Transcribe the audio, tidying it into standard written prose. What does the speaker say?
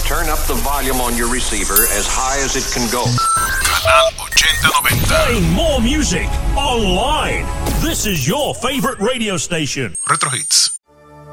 turn up the volume on your receiver as high as it can go. Canal 8090. Playing more music online. This is your favorite radio station. Retro Hits.